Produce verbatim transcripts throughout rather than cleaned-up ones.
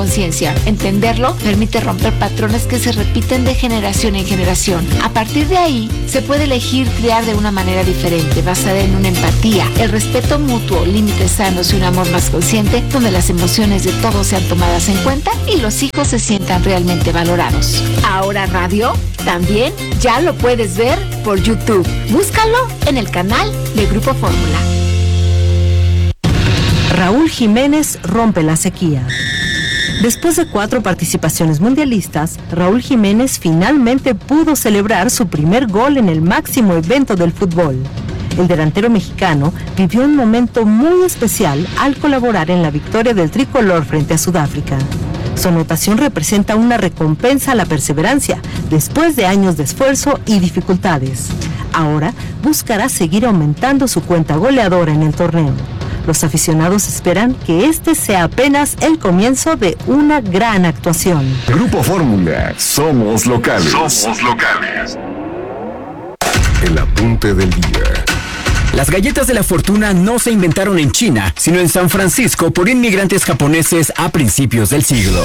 conciencia. Entenderlo permite romper patrones que se repiten de generación en generación. A partir de ahí, se puede elegir criar de una manera diferente, basada en una empatía, el respeto mutuo, límites sanos y un amor más consciente, donde las emociones de todos sean tomadas en cuenta y los hijos se sientan realmente valorados. Ahora Radio también ya lo puedes ver por YouTube. Búscalo en el canal de Grupo Fórmula. Raúl Jiménez rompe la sequía. Después de cuatro participaciones mundialistas, Raúl Jiménez finalmente pudo celebrar su primer gol en el máximo evento del fútbol. El delantero mexicano vivió un momento muy especial al colaborar en la victoria del tricolor frente a Sudáfrica. Su anotación representa una recompensa a la perseverancia después de años de esfuerzo y dificultades. Ahora buscará seguir aumentando su cuenta goleadora en el torneo. Los aficionados esperan que este sea apenas el comienzo de una gran actuación. Grupo Fórmula, somos locales. Somos locales. El apunte del día. Las galletas de la fortuna no se inventaron en China, sino en San Francisco por inmigrantes japoneses a principios del siglo.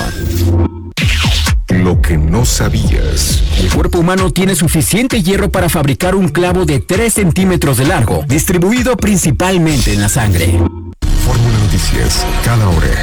Lo que no sabías. El cuerpo humano tiene suficiente hierro para fabricar un clavo de tres centímetros de largo, distribuido principalmente en la sangre. Fórmula Noticias, cada hora.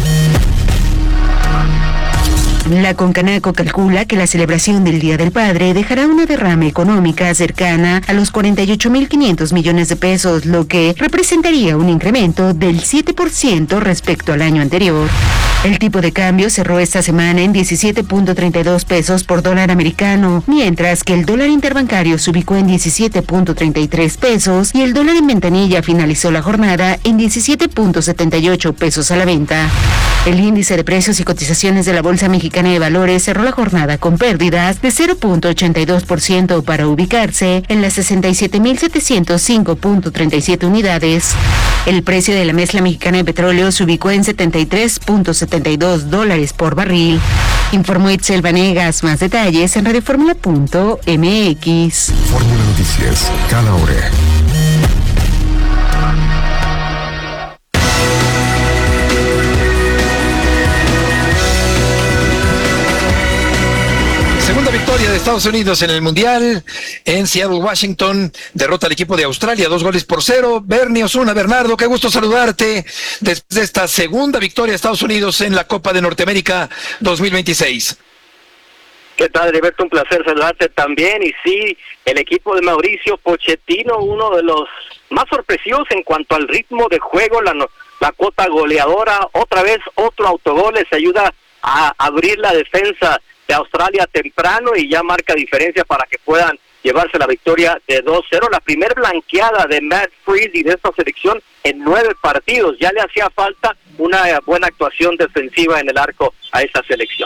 La Concanaco calcula que la celebración del Día del Padre dejará una derrama económica cercana a los cuarenta y ocho mil quinientos millones de pesos, lo que representaría un incremento del siete por ciento respecto al año anterior. El tipo de cambio cerró esta semana en diecisiete punto treinta y dos pesos por dólar americano, mientras que el dólar interbancario se ubicó en diecisiete punto treinta y tres pesos y el dólar en ventanilla finalizó la jornada en diecisiete punto setenta y ocho pesos a la venta. El índice de precios y cotizaciones de la Bolsa Mexicana de Valores cerró la jornada con pérdidas de cero punto ochenta y dos por ciento para ubicarse en las sesenta y siete mil setecientos cinco punto treinta y siete unidades. El precio de la mezcla mexicana de petróleo se ubicó en setenta y tres punto setenta y dos dólares por barril. Informó Itzel Vanegas. Más detalles en radioformula punto m x. Fórmula Noticias, cada hora. Segunda victoria de Estados Unidos en el Mundial, en Seattle, Washington, derrota al equipo de Australia, dos goles por cero. Bernie Osuna, Bernardo, qué gusto saludarte después de esta segunda victoria de Estados Unidos en la Copa de Norteamérica dos mil veintiséis. ¿Qué tal, Heriberto? Un placer saludarte también. Y sí, el equipo de Mauricio Pochettino, uno de los más sorpresivos en cuanto al ritmo de juego, la, la cuota goleadora, otra vez otro autogol, les ayuda a abrir la defensa de Australia temprano y ya marca diferencia para que puedan llevarse la victoria de dos cero, la primer blanqueada de Matt Freeze y de esta selección en nueve partidos. Ya le hacía falta una buena actuación defensiva en el arco a esta selección.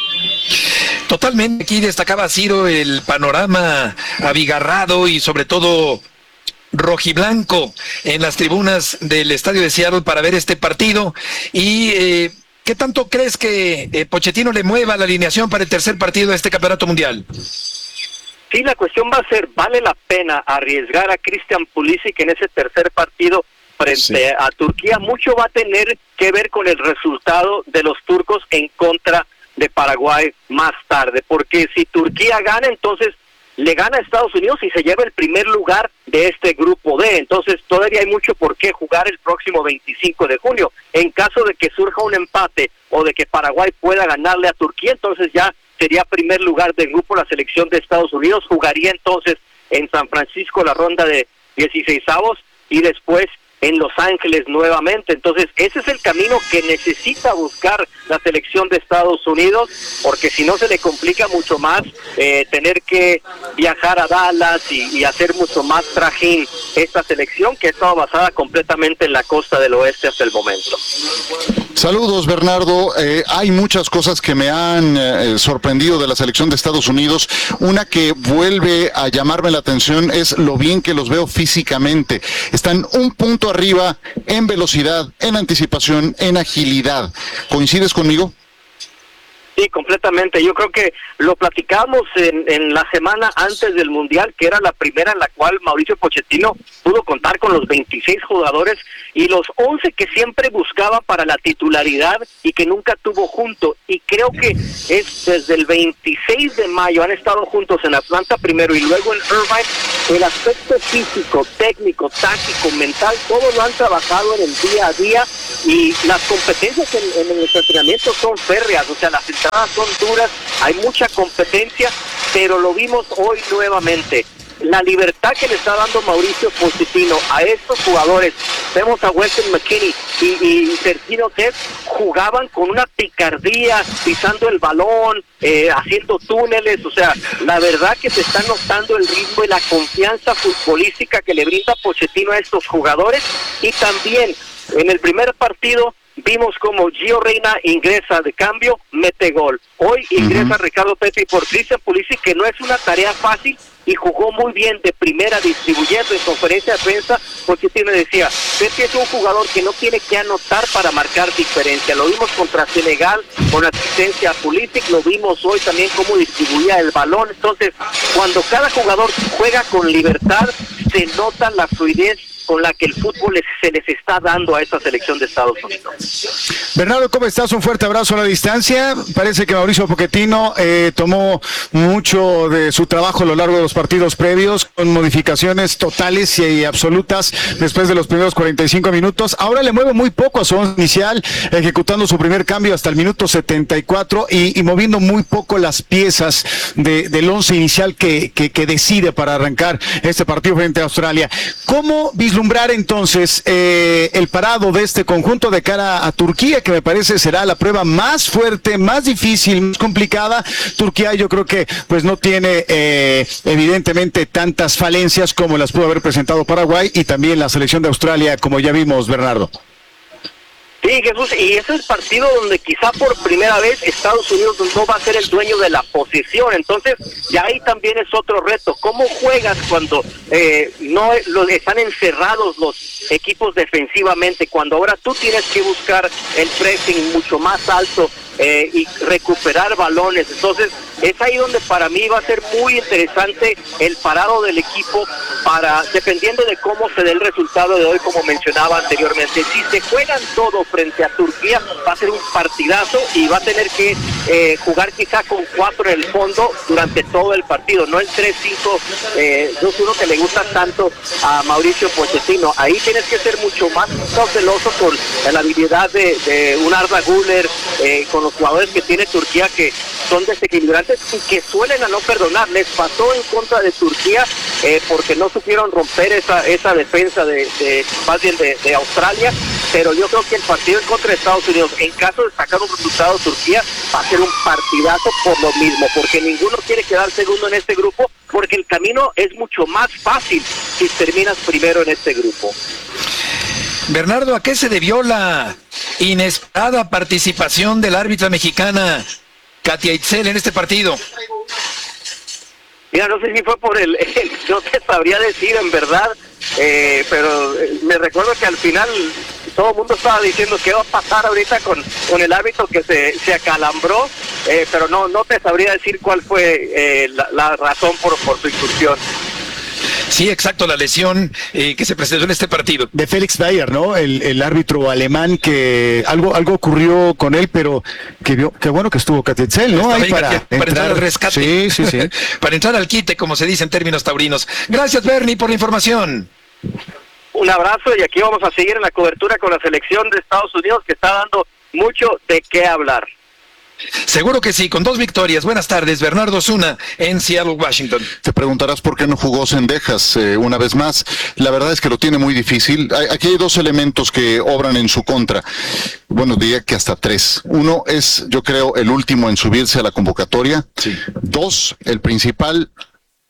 Totalmente, aquí destacaba Ciro el panorama abigarrado y sobre todo rojiblanco en las tribunas del estadio de Seattle para ver este partido. Y eh, ¿qué tanto crees que eh, Pochettino le mueva la alineación para el tercer partido de este campeonato mundial? Sí, la cuestión va a ser, ¿vale la pena arriesgar a Christian Pulisic en ese tercer partido frente sí. a Turquía? Mucho va a tener que ver con el resultado de los turcos en contra de Paraguay más tarde, porque si Turquía gana, entonces le gana a Estados Unidos y se lleva el primer lugar de este grupo D. Entonces todavía hay mucho por qué jugar el próximo veinticinco de junio. En caso de que surja un empate o de que Paraguay pueda ganarle a Turquía, entonces ya sería primer lugar del grupo la selección de Estados Unidos. Jugaría entonces en San Francisco la ronda de dieciseisavos y después en Los Ángeles nuevamente. Entonces ese es el camino que necesita buscar la selección de Estados Unidos, porque si no se le complica mucho más eh, tener que viajar a Dallas y, y hacer mucho más trajín esta selección que ha estado basada completamente en la costa del oeste hasta el momento. Saludos, Bernardo. Eh, hay muchas cosas que me han eh, sorprendido de la selección de Estados Unidos. Una que vuelve a llamarme la atención es lo bien que los veo físicamente. Están un punto arriba en velocidad, en anticipación, en agilidad. ¿Coincides conmigo? Sí, completamente. Yo creo que lo platicamos en, en la semana antes del Mundial, que era la primera en la cual Mauricio Pochettino pudo contar con los veintiséis jugadores y los once que siempre buscaba para la titularidad y que nunca tuvo junto. Y creo que es desde el veintiséis de mayo, han estado juntos en Atlanta primero y luego en Irvine. El aspecto físico, técnico, táctico, mental, todo lo han trabajado en el día a día y las competencias en, en el entrenamiento son férreas, o sea, las entradas son duras, hay mucha competencia, pero lo vimos hoy nuevamente. La libertad que le está dando Mauricio Pochettino a estos jugadores, vemos a Weston McKennie y, y Sergino Dest, jugaban con una picardía, pisando el balón, eh, haciendo túneles, o sea, la verdad que se está notando el ritmo y la confianza futbolística que le brinda Pochettino a estos jugadores, y también en el primer partido vimos como Gio Reyna ingresa de cambio, mete gol. Hoy ingresa uh-huh. Ricardo Pepi por Christian Pulisic, que no es una tarea fácil, y jugó muy bien de primera, distribuyendo en conferencia de prensa. Pochettino decía, Pepi es un jugador que no tiene que anotar para marcar diferencia. Lo vimos contra Senegal con asistencia a Pulisic, lo vimos hoy también cómo distribuía el balón. Entonces, cuando cada jugador juega con libertad, se nota la fluidez con la que el fútbol les, se les está dando a esta selección de Estados Unidos. Bernardo, ¿cómo estás? Un fuerte abrazo a la distancia. Parece que Mauricio Pochettino eh, tomó mucho de su trabajo a lo largo de los partidos previos, con modificaciones totales y absolutas después de los primeros cuarenta y cinco minutos. Ahora le mueve muy poco a su once inicial, ejecutando su primer cambio hasta el minuto setenta y cuatro y, y moviendo muy poco las piezas de, del once inicial que, que, que decide para arrancar este partido frente a Australia. ¿Cómo vislumbrar entonces eh, el parado de este conjunto de cara a Turquía, que me parece será la prueba más fuerte, más difícil, más complicada? Turquía yo creo que pues no tiene eh, evidentemente tantas falencias como las pudo haber presentado Paraguay, y también la selección de Australia, como ya vimos, Bernardo. Sí, Jesús, y ese es el partido donde quizá por primera vez Estados Unidos no va a ser el dueño de la posesión. Entonces, ya ahí también es otro reto. ¿Cómo juegas cuando eh, no lo, están encerrados los equipos defensivamente? Cuando ahora tú tienes que buscar el pressing mucho más alto eh, y recuperar balones. Entonces, es ahí donde para mí va a ser muy interesante el parado del equipo, para dependiendo de cómo se dé el resultado de hoy, como mencionaba anteriormente. Si se juegan todo frente a Turquía, va a ser un partidazo y va a tener que eh, jugar quizá con cuatro en el fondo durante todo el partido, no el tres cinco dos uno que le gusta tanto a Mauricio Pochettino. Ahí tienes que ser mucho más cauteloso con la habilidad de, de un Arda Güler, eh, con los jugadores que tiene Turquía, que son desequilibrantes y que suelen a no perdonar. Les pasó en contra de Turquía eh, porque no supieron romper esa esa defensa de, de más bien de, de Australia, pero yo creo que el partido en contra de Estados Unidos, en caso de sacar un resultado Turquía, va a ser un partidazo por lo mismo, porque ninguno quiere quedar segundo en este grupo, porque el camino es mucho más fácil si terminas primero en este grupo. Bernardo, ¿a qué se debió la inesperada participación de la árbitra mexicana Katia Itzel en este partido? Mira, no sé si fue por el, el no te sabría decir en verdad, eh, pero me recuerdo que al final todo el mundo estaba diciendo qué va a pasar ahorita con, con el árbitro que se, se acalambró, eh, pero no no te sabría decir cuál fue eh, la, la razón por, por su incursión. Sí, exacto, la lesión eh, que se presentó en este partido. De Felix Bayer, ¿no? El, el árbitro alemán, que algo algo ocurrió con él, pero que vio, qué bueno que estuvo Katia Itzel, ¿no? Ahí para, para, entrar, para entrar al rescate. Sí, sí, sí. Para entrar al quite, como se dice en términos taurinos. Gracias, Bernie, por la información. Un abrazo, y aquí vamos a seguir en la cobertura con la selección de Estados Unidos, que está dando mucho de qué hablar. Seguro que sí, con dos victorias. Buenas tardes, Bernardo Osuna en Seattle, Washington. Te preguntarás por qué no jugó Cendejas eh, una vez más. La verdad es que lo tiene muy difícil. Hay, aquí hay dos elementos que obran en su contra. Bueno, diría que hasta tres. Uno es, yo creo, el último en subirse a la convocatoria. Sí. Dos, el principal,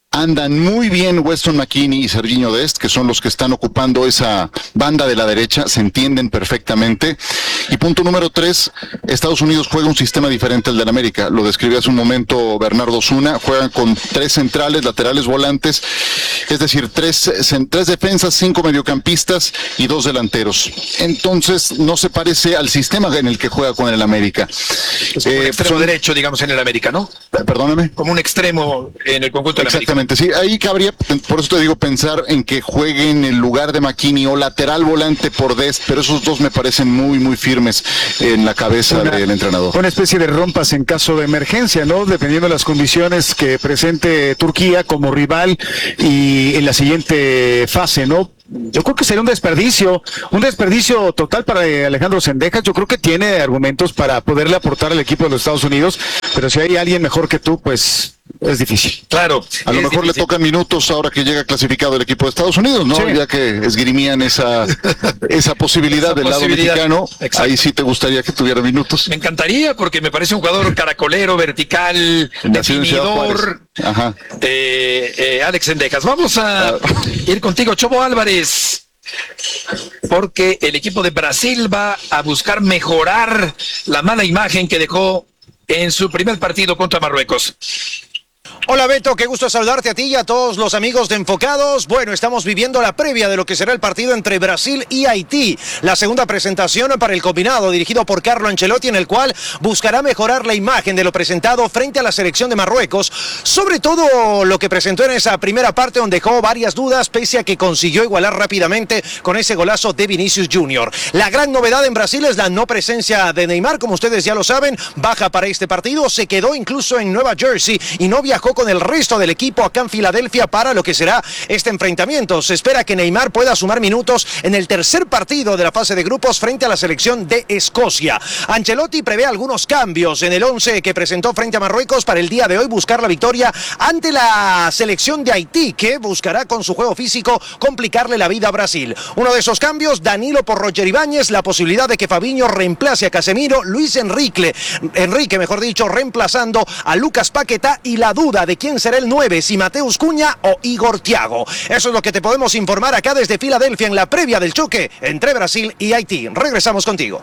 Andan muy bien Weston McKennie y Sergiño Dest, que son los que están ocupando esa banda de la derecha, se entienden perfectamente. Y punto número tres, Estados Unidos juega un sistema diferente al del América. Lo describió hace un momento Bernardo Osuna. Juegan con tres centrales, laterales, volantes, es decir, tres, tres defensas, cinco mediocampistas y dos delanteros. Entonces no se parece al sistema en el que juega con el América. Es como eh, un extremo son, derecho, digamos, en el América, ¿no? Perdóname. Como un extremo en el conjunto del América. Exactamente, sí. Ahí cabría, por eso te digo, pensar en que juegue en el lugar de McKennie o lateral volante por Dest, pero esos dos me parecen muy, muy firmes en la cabeza una, del entrenador. Una especie de rompas en caso de emergencia, ¿no? Dependiendo de las condiciones que presente Turquía como rival y en la siguiente fase, ¿no? Yo creo que sería un desperdicio, un desperdicio total para Alejandro Zendejas. Yo creo que tiene argumentos para poderle aportar al equipo de los Estados Unidos, pero si hay alguien mejor que tú, pues es difícil. Claro. A lo mejor difícil. Le tocan minutos ahora que llega clasificado el equipo de Estados Unidos, ¿no? Sí. Ya que esgrimían esa esa posibilidad esa del posibilidad. Lado mexicano. Exacto. Ahí sí te gustaría que tuviera minutos. Me encantaría, porque me parece un jugador caracolero, vertical, definidor. Ajá. Eh, eh, Alex Zendejas. Vamos a ir contigo, Chobo Álvarez, porque el equipo de Brasil va a buscar mejorar la mala imagen que dejó en su primer partido contra Marruecos. Hola Beto, qué gusto saludarte a ti y a todos los amigos de Enfocados. Bueno, estamos viviendo la previa de lo que será el partido entre Brasil y Haití. La segunda presentación para el combinado dirigido por Carlo Ancelotti, en el cual buscará mejorar la imagen de lo presentado frente a la selección de Marruecos. Sobre todo lo que presentó en esa primera parte, donde dejó varias dudas, pese a que consiguió igualar rápidamente con ese golazo de Vinicius Junior La gran novedad en Brasil es la no presencia de Neymar, como ustedes ya lo saben, baja para este partido, se quedó incluso en Nueva Jersey y no viajó con el resto del equipo acá en Filadelfia para lo que será este enfrentamiento. Se espera que Neymar pueda sumar minutos en el tercer partido de la fase de grupos frente a la selección de Escocia. Ancelotti prevé algunos cambios en el once que presentó frente a Marruecos para el día de hoy, buscar la victoria ante la selección de Haití, que buscará con su juego físico complicarle la vida a Brasil. Uno de esos cambios, Danilo por Roger Ibáñez, la posibilidad de que Fabinho reemplace a Casemiro, Luis Enrique, Enrique mejor dicho, reemplazando a Lucas Paquetá, y la duda de quién será el nueve, si Mateus Cunha o Igor Thiago. Eso es lo que te podemos informar acá desde Filadelfia en la previa del choque entre Brasil y Haití. Regresamos contigo.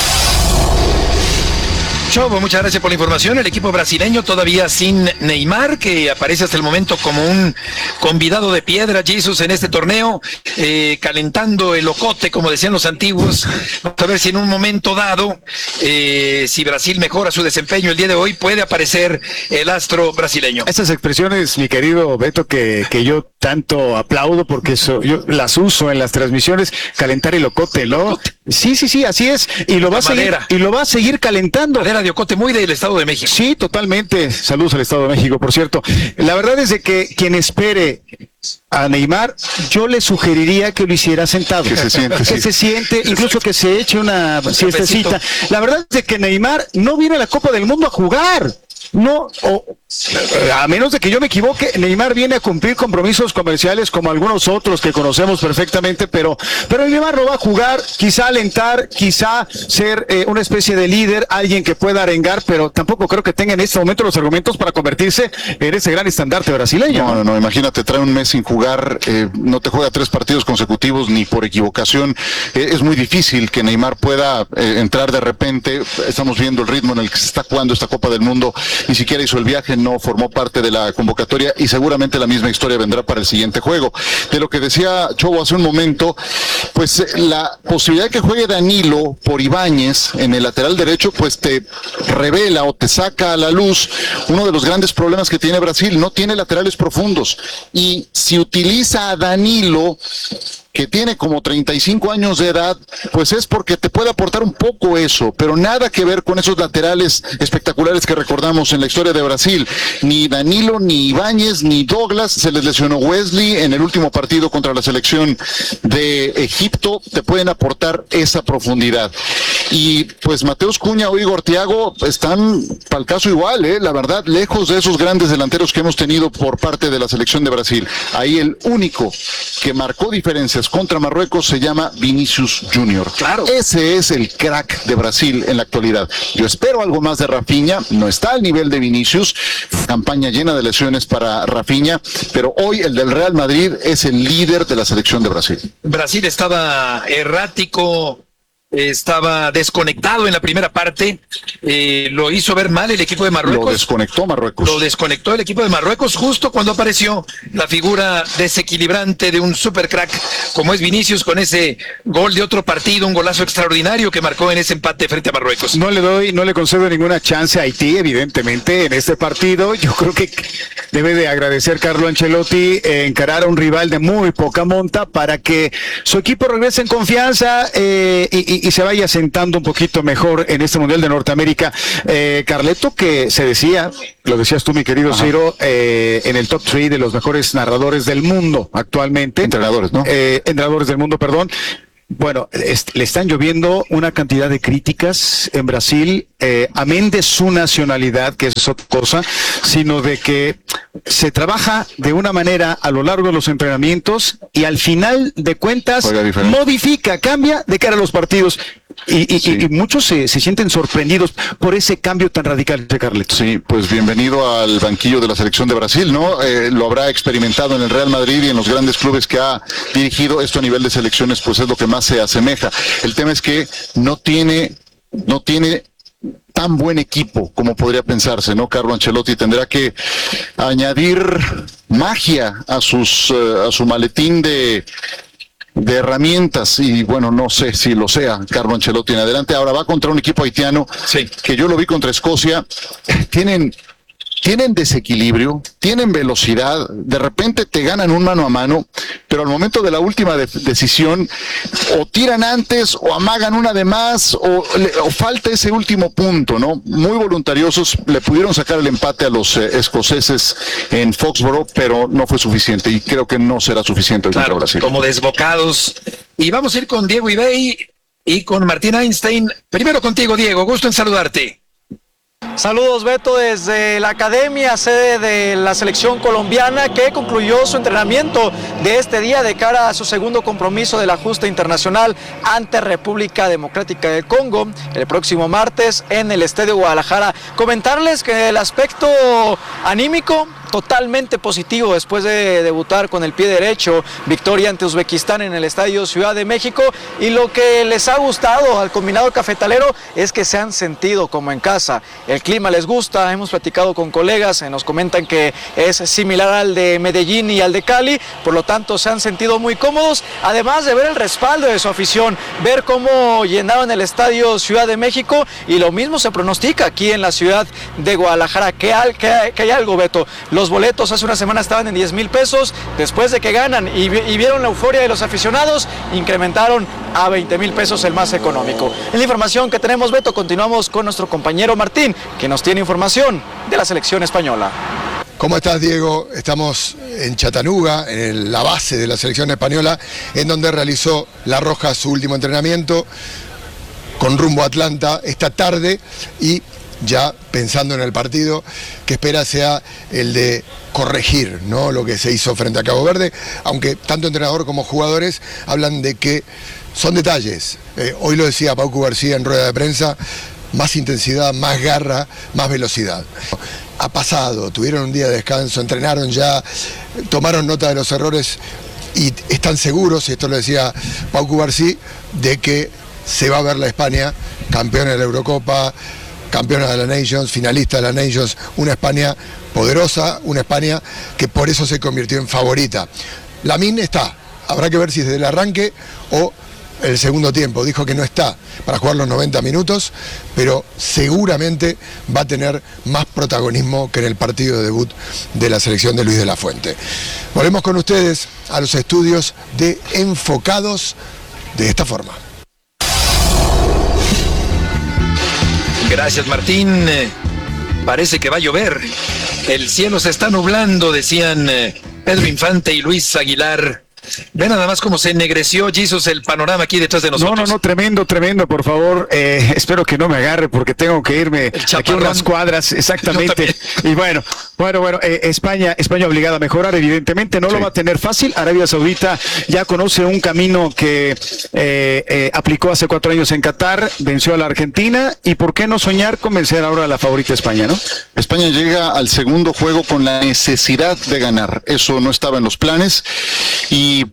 Chobo, muchas gracias por la información. El equipo brasileño todavía sin Neymar, que aparece hasta el momento como un convidado de piedra, Jesus, en este torneo, eh, calentando el ocote, como decían los antiguos. Vamos a ver si en un momento dado, eh, si Brasil mejora su desempeño el día de hoy, puede aparecer el astro brasileño. Esas expresiones, mi querido Beto, que, que yo tanto aplaudo, porque so, yo las uso en las transmisiones, calentar el ocote, ¿no? Sí, sí, sí, así es, y lo va a seguir, y lo va a seguir calentando. Madera de ocote, muy del Estado de México. Sí, totalmente. Saludos al Estado de México, por cierto. La verdad es de que quien espere a Neymar, yo le sugeriría que lo hiciera sentado. Que se siente, que sí. se siente, incluso que se eche una siestecita. La verdad es de que Neymar no viene a la Copa del Mundo a jugar. No, o, a menos de que yo me equivoque, Neymar viene a cumplir compromisos comerciales como algunos otros que conocemos perfectamente, pero, pero Neymar no va a jugar, quizá alentar, quizá ser eh, una especie de líder, alguien que pueda arengar, pero tampoco creo que tenga en este momento los argumentos para convertirse en ese gran estandarte brasileño. No, no, no, imagínate, trae un mes sin jugar, eh, no te juega tres partidos consecutivos ni por equivocación. Eh, es muy difícil que Neymar pueda eh, entrar de repente. Estamos viendo el ritmo en el que se está jugando esta Copa del Mundo. Ni siquiera hizo el viaje, no formó parte de la convocatoria y seguramente la misma historia vendrá para el siguiente juego. De lo que decía Chobo hace un momento, pues la posibilidad de que juegue Danilo por Ibáñez en el lateral derecho, pues te revela o te saca a la luz uno de los grandes problemas que tiene Brasil. No tiene laterales profundos, y si utiliza a Danilo, que tiene como treinta y cinco años de edad, pues es porque te puede aportar un poco eso, pero nada que ver con esos laterales espectaculares que recordamos en la historia de Brasil. Ni Danilo, ni Ibáñez, ni Douglas. Se les lesionó Wesley en el último partido contra la selección de Egipto. Te pueden aportar esa profundidad. Y pues Mateus Cunha o Igor Thiago están para el caso igual, ¿eh? La verdad, lejos de esos grandes delanteros que hemos tenido por parte de la selección de Brasil. Ahí el único que marcó diferencias goles contra Marruecos se llama Vinicius Junior. Claro. Ese es el crack de Brasil en la actualidad. Yo espero algo más de Rafinha, no está al nivel de Vinicius, campaña llena de lesiones para Rafinha, pero hoy el del Real Madrid es el líder de la selección de Brasil. Brasil estaba errático, estaba desconectado en la primera parte, eh, lo hizo ver mal el equipo de Marruecos. Lo desconectó Marruecos. Lo desconectó el equipo de Marruecos justo cuando apareció la figura desequilibrante de un supercrack como es Vinicius, con ese gol de otro partido, un golazo extraordinario que marcó en ese empate frente a Marruecos. No le doy, no le concedo ninguna chance a Haití, evidentemente, en este partido. Yo creo que debe de agradecer Carlo Ancelotti eh, encarar a un rival de muy poca monta para que su equipo regrese en confianza eh, y, y y se vaya sentando un poquito mejor en este Mundial de Norteamérica. Eh, Carleto, que se decía, lo decías tú, mi querido Ajá. Ciro, eh, en el top tres de los mejores narradores del mundo actualmente. Entrenadores, ¿no? Eh, entrenadores del mundo, perdón. Bueno, es, le están lloviendo una cantidad de críticas en Brasil, eh, amén de su nacionalidad, que es otra cosa, sino de que se trabaja de una manera a lo largo de los entrenamientos y al final de cuentas modifica, cambia de cara a los partidos. Y, y, sí. y, y muchos se, se sienten sorprendidos por ese cambio tan radical de Carleto. Sí, pues bienvenido al banquillo de la selección de Brasil, ¿no? Eh, lo habrá experimentado en el Real Madrid y en los grandes clubes que ha dirigido. Esto a nivel de selecciones, pues es lo que más se asemeja. El tema es que no tiene, no tiene tan buen equipo como podría pensarse, ¿no? Carlo Ancelotti tendrá que añadir magia a sus, uh, a su maletín de de herramientas y bueno, no sé si lo sea Carlo Ancelotti en adelante. Ahora va contra un equipo haitiano sí. que yo lo vi contra Escocia. Tienen tienen desequilibrio, tienen velocidad, de repente te ganan un mano a mano, pero al momento de la última de- decisión o tiran antes o amagan una de más o, le, o falta ese último punto, ¿no? Muy voluntariosos, le pudieron sacar el empate a los eh, escoceses en Foxborough, pero no fue suficiente y creo que no será suficiente hoy claro, contra Brasil. Como desbocados. Y vamos a ir con Diego Ibey y con Martín Einstein. Primero contigo, Diego, gusto en saludarte. Saludos, Beto, desde la academia, sede de la selección colombiana, que concluyó su entrenamiento de este día de cara a su segundo compromiso de la justa internacional ante República Democrática del Congo el próximo martes en el Estadio Guadalajara. Comentarles que el aspecto anímico totalmente positivo después de debutar con el pie derecho, victoria ante Uzbekistán en el Estadio Ciudad de México, y lo que les ha gustado al combinado cafetalero es que se han sentido como en casa. El clima les gusta, hemos platicado con colegas, nos comentan que es similar al de Medellín y al de Cali, por lo tanto se han sentido muy cómodos, además de ver el respaldo de su afición, ver cómo llenaron el Estadio Ciudad de México, y lo mismo se pronostica aquí en la ciudad de Guadalajara, que hay, que hay, que hay algo, Beto. Los boletos hace una semana estaban en diez mil pesos, después de que ganan y, y vieron la euforia de los aficionados, incrementaron a veinte mil pesos el más económico. En la información que tenemos, Beto, continuamos con nuestro compañero Martín, que nos tiene información de la selección española. ¿Cómo estás, Diego? Estamos en Chattanooga, en el, la base de la selección española, en donde realizó La Roja su último entrenamiento con rumbo a Atlanta esta tarde, y ya pensando en el partido que espera sea el de corregir, ¿no?, lo que se hizo frente a Cabo Verde, aunque tanto entrenador como jugadores hablan de que son detalles. Eh, hoy lo decía Paucu García en rueda de prensa: más intensidad, más garra, más velocidad. Ha pasado, tuvieron un día de descanso, entrenaron ya, tomaron nota de los errores y están seguros, y esto lo decía Paucu García, de que se va a ver la España campeona de la Eurocopa, campeona de la Nations, finalista de la Nations, una España poderosa, una España que por eso se convirtió en favorita. Lamine está, habrá que ver si es desde el arranque o el segundo tiempo. Dijo que no está para jugar los noventa minutos, pero seguramente va a tener más protagonismo que en el partido de debut de la selección de Luis de la Fuente. Volvemos con ustedes a los estudios de Enfocados de esta forma. Gracias, Martín. Eh, Parece que va a llover. El cielo se está nublando, decían eh, Pedro Infante y Luis Aguilar Ve nada más cómo se ennegreció, Jesus, el panorama aquí detrás de nosotros. No, no, no, tremendo, tremendo, por favor. Eh, espero que no me agarre porque tengo que irme aquí a unas cuadras, exactamente. Y bueno, bueno, bueno, eh, España, España obligada a mejorar, evidentemente, no sí. lo va a tener fácil. Arabia Saudita ya conoce un camino que eh, eh, aplicó hace cuatro años en Qatar, venció a la Argentina, y por qué no soñar con vencer ahora a la favorita España, ¿no? España llega al segundo juego con la necesidad de ganar. Eso no estaba en los planes. Y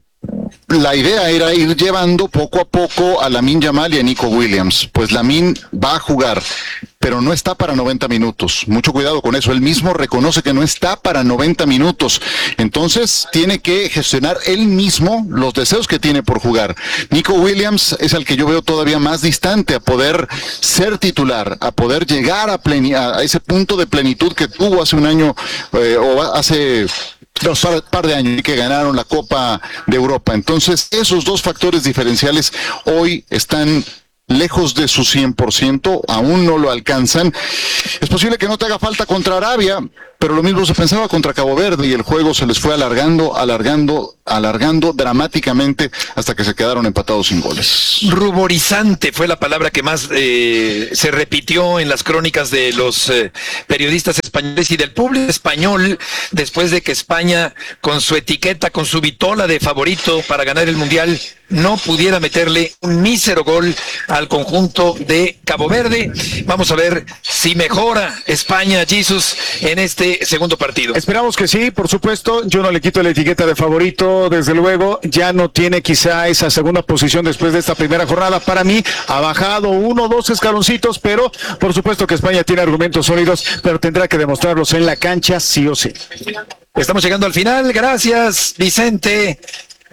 la idea era ir llevando poco a poco a Lamine Yamal y a Nico Williams. Pues Lamine va a jugar, pero no está para noventa minutos. Mucho cuidado con eso. Él mismo reconoce que no está para noventa minutos. Entonces tiene que gestionar él mismo los deseos que tiene por jugar. Nico Williams es el que yo veo todavía más distante a poder ser titular, a poder llegar a, pleni- a ese punto de plenitud que tuvo hace un año eh, o hace... dos par, par de años que ganaron la Copa de Europa. Entonces, esos dos factores diferenciales hoy están lejos de su cien por ciento, aún no lo alcanzan. Es posible que no te haga falta contra Arabia, pero lo mismo se pensaba contra Cabo Verde y el juego se les fue alargando, alargando, alargando dramáticamente hasta que se quedaron empatados sin goles. Ruborizante fue la palabra que más eh, se repitió en las crónicas de los eh, periodistas españoles y del público español después de que España, con su etiqueta, con su vitola de favorito para ganar el Mundial, no pudiera meterle un mísero gol al conjunto de Cabo Verde. Vamos a ver si mejora España, Jesus, en este segundo partido. Esperamos que sí, por supuesto. Yo no le quito la etiqueta de favorito, desde luego. Ya no tiene quizá esa segunda posición después de esta primera jornada. Para mí ha bajado uno o dos escaloncitos, pero por supuesto que España tiene argumentos sólidos, pero tendrá que demostrarlos en la cancha sí o sí. Estamos llegando al final. Gracias, Vicente,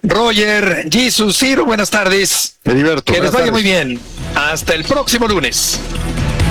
Roger, Jesus, Ciro, buenas tardes. Me divierto. Que les vaya tardes. muy bien. Hasta el próximo lunes.